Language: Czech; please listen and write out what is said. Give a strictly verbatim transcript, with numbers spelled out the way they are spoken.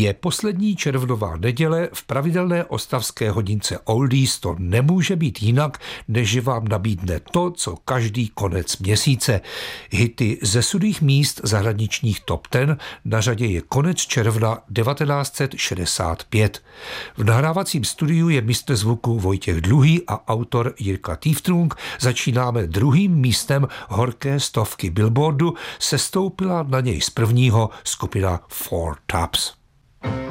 Je poslední červnová neděle, v pravidelné ostravské hodince Oldies to nemůže být jinak, než že vám nabídne to, co každý konec měsíce. Hity ze sudých míst zahraničních top ten, na řadě je konec června devatenáct set šedesát pět. V nahrávacím studiu je mistr zvuku Vojtěch Dluhý a autor Jirka Týftrung. Začínáme druhým místem horké stovky Billboardu, sestoupila na něj z prvního skupina Four Tops.